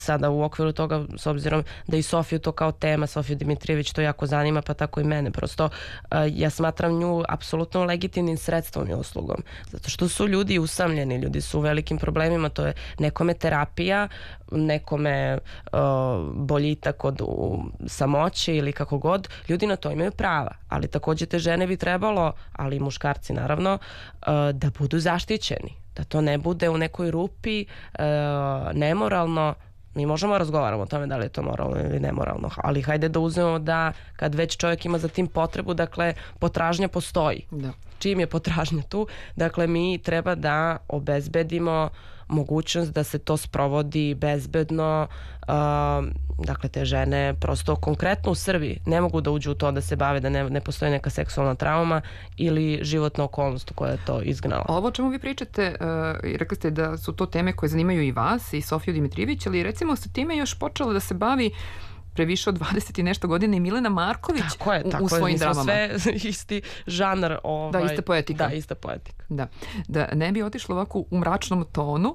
sada u okviru toga, s obzirom da i Sofiju to kao tema, Sofiju Dimitrijević to jako zanima, pa tako i mene. Prosto ja smatram nju apsolutno legitimnim sredstvom i uslugom. Zato što su ljudi usamljeni, ljudi su u velikim problemima, to je nekome terapija, nekome boljitak od samoće ili kako god. Ljudi na to imaju prava, ali takođe te žene bi trebalo, ali i muškarci naravno, da budu zaštićeni. Da to ne bude u nekoj rupi, nemoralno. Mi možemo razgovaramo o tome da li je to moralno ili nemoralno, ali hajde da uzmemo da kad već čovjek ima za tim potrebu, dakle, potražnja postoji. Da. Čim je potražnja tu, dakle, mi treba da obezbedimo mogućnost da se to sprovodi bezbedno. Dakle, te žene prosto konkretno u Srbiji ne mogu da uđu u to da se bave, da ne postoji neka seksualna trauma ili životna okolnost koja je to izgnala. Ovo o čemu vi pričate, rekli ste da su to teme koje zanimaju i vas i Sofiju Dimitrijević, ali recimo sa time još počela da se bavi pre više od 20 i nešto godina i Milena Marković u svojim dramama. Sve isti žanar. Da, ista poetika. Da, ista poetika. Da ne bi otišlo ovako u mračnom tonu,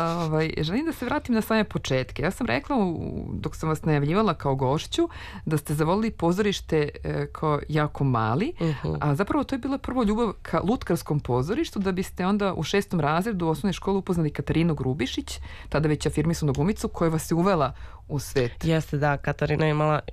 želim da se vratim na same početke. Ja sam rekla, dok sam vas najavljivala kao gošću, da ste zavolili pozorište kao jako mali, a zapravo to je bila prvo ljubav ka lutkarskom pozorištu, da biste onda u 6. razredu u osnovnoj školi upoznali Katarinu Grubišić, tada već afirmisanu glumicu, koja vas je uvela u svet. Jeste, da, Katarina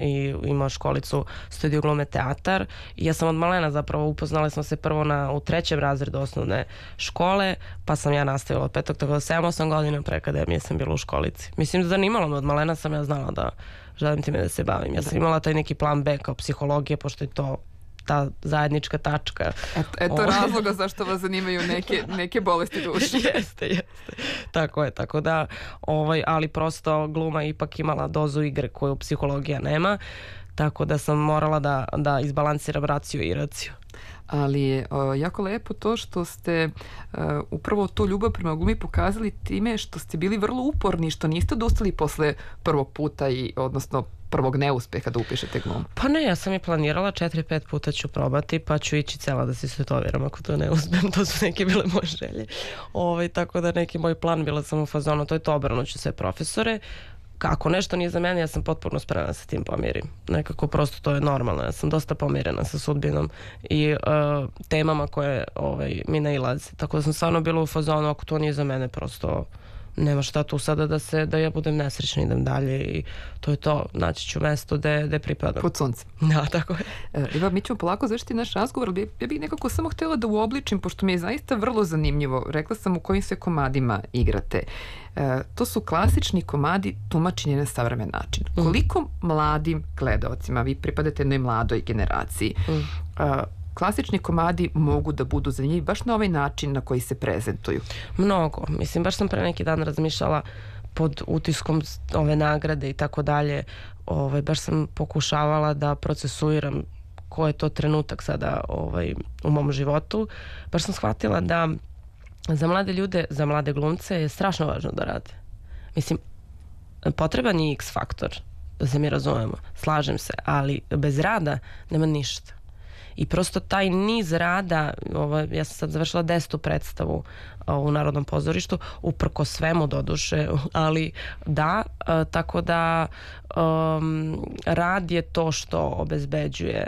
ima školicu Studio glume teatar i ja sam od malena zapravo upoznali smo se prvo u 3. razredu osnovne škole, pa sam ja nastavila od 5. tako da 7-8 godina pre akademije sam bila u školici. Mislim da zanimalo me, od malena sam ja znala da želim time da se bavim. Ja sam imala taj neki plan B kao psihologija, pošto je to ta zajednička tačka. Eto razloga zašto vas zanimaju neke bolesti duše. Jeste. Tako je, tako da, ali prosto gluma ipak imala dozu igre koju psihologija nema, tako da sam morala da izbalansiram raciju i iraciju. Ali je jako lepo to što ste upravo tu ljubav prema glumi pokazali time što ste bili vrlo uporni, što niste odustali posle prvog puta odnosno prvog neuspeha da upišete glumu. Pa ne, ja sam i planirala 4-5 puta ću probati, pa ću ići cela da se istetoviram ako to ne uspem. To su neke bile moje želje. Tako da neki moj plan, bila sam u fazonu, to je to, obrnuću sve profesore. Kako nešto nije za mene, ja sam potpuno spremna da se tim pomirim. Nekako prosto to je normalno. Ja sam dosta pomirena sa sudbinom i temama koje mi nailaze. Tako da sam stvarno bila u fazonu, ako to nije za mene, prosto nema šta tu sada da ja budem nesrećna, idem dalje i to je to. Naći ću mesto gde pripadam. Pod suncem. Da, tako je. Iva, mi ćemo polako završiti naš razgovor, ali ja bih nekako samo htjela da uobličim, pošto mi je zaista vrlo zanimljivo. Rekla sam u kojim sve komadima igrate. To su klasični komadi tumačenje na savremen način. Koliko mladim gledaocima, vi pripadate jednoj mladoj generaciji, klasični komadi mogu da budu zanimljivi baš na ovaj način na koji se prezentuju? Mnogo. Mislim, baš sam pre neki dan razmišljala pod utiskom ove nagrade i tako dalje. Baš sam pokušavala da procesuiram ko je to trenutak sada u mom životu. Baš sam shvatila da za mlade ljude, za mlade glumce je strašno važno da rade. Mislim, potreban je X faktor, da se mi razumemo. Slažem se, ali bez rada nema ništa. I prosto taj niz rada, ja sam sad završila 10. predstavu u Narodnom pozorištu, uprko svemu doduše, ali da, tako da rad je to što obezbeđuje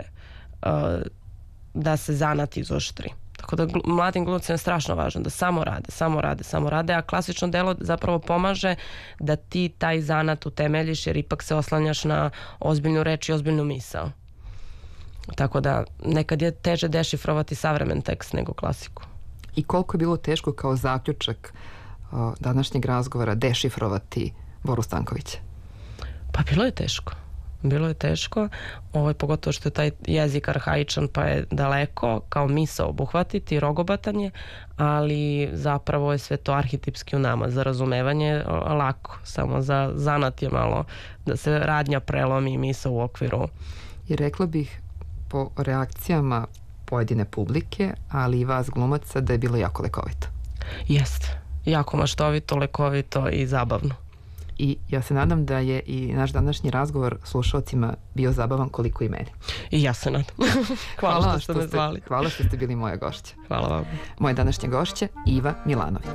da se zanat izoštri. Tako da mladim glumcima je strašno važno da samo rade, a klasično delo zapravo pomaže da ti taj zanat utemeljiš, jer ipak se oslanjaš na ozbiljnu reč i ozbiljnu misao. Tako da nekad je teže dešifrovati savremen tekst nego klasiku. I koliko je bilo teško kao zaključak današnjeg razgovora dešifrovati Boru Stankovića? Pa bilo je teško, pogotovo što je taj jezik arhaičan pa je daleko kao misao obuhvatiti, rogobatan je, ali zapravo je sve to arhetipski u nama. Za razumevanje lako, samo za zanat je malo da se radnja prelomi misao u okviru. I rekla bih po reakcijama pojedine publike, ali i vas glumaca, da je bilo jako lekovito. Jeste, jako maštovito, lekovito i zabavno. I ja se nadam da je i naš današnji razgovor slušalcima bio zabavan koliko i meni. I ja se nadam. Hvala što ste me zvali. Hvala što ste bili moja gošća. Hvala vam. Moja današnja gošća Iva Milanović.